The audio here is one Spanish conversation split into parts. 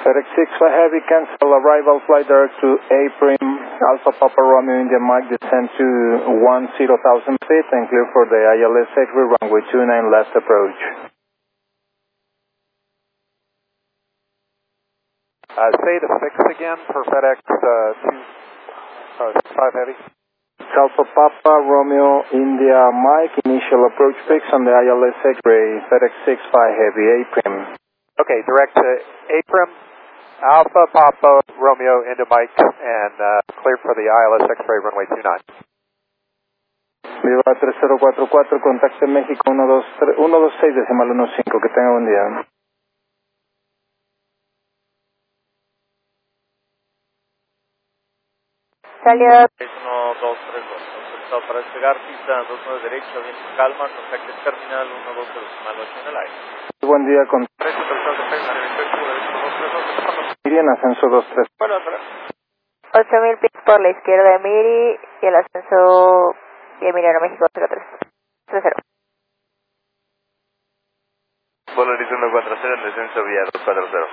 FedEx 65 Heavy, cancel arrival flight direct to A-Prim, Alpha Papa Romeo India Mike, descend to 10,000 feet and clear for the ILS X-ray runway 29 left approach. Say the fix again for FedEx 65 Heavy. Alpha Papa Romeo India Mike, initial approach fix on the ILS X-ray, FedEx 65 Heavy, A-Prim. Okay, direct to A-Prim, Alpha Papa Romeo into Mike, and clear for the ILS X-ray runway 29. Viva 3044, contacte México 126 decimal 15, que tenga buen día. Salida 1, 2, 3, 2. Autorizado para despegar, pista 29 derecha, viento calma, contacte terminal 1, 2, decimal 8 en el aire. Buen día, con 3, autorizado de pena, Miri en ascenso 23. Bueno, atrás. 8,000 pies por la izquierda de Miri y el ascenso de Emiliano México 03. 30. Polaris 140 en descenso vía 240.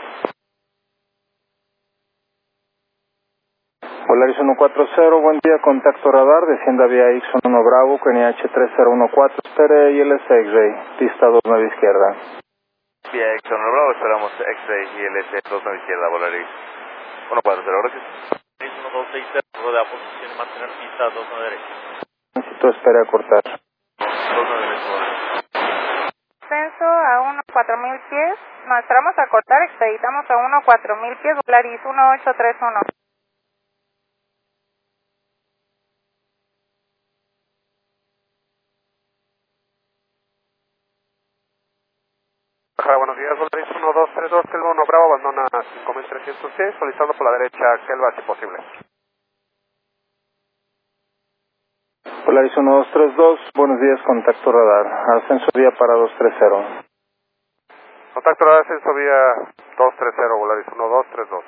Polaris 140, buen día, contacto radar, descienda vía X11 Bravo, KNH 3014, espere ILS X-Ray, pista 29 izquierda. Vía Exxon Bravo, esperamos X-Ray y LS 29 izquierda, Polaris 140, gracias. 1260, rodea posición, mantener pista 29 derecha. Necesito espere a cortar. 29 derecha, Ascenso a 4,000 pies. No, esperamos a cortar, expeditamos a 4,000 pies, Polaris 1831. Buenos días, Polaris 1232, Kelva 1 Bravo, abandona 5310, solicitando por la derecha, Kelva, si posible. Polaris 1232, buenos días, contacto radar, ascenso vía para 230. Contacto radar, ascenso vía 230, Polaris 1232.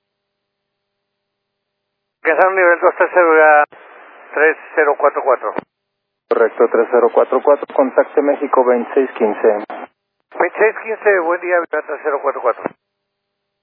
Alcanzar nivel 230 vía 3044. Correcto, 3044, contacte México 2615. 2615, buen día, vía 3044.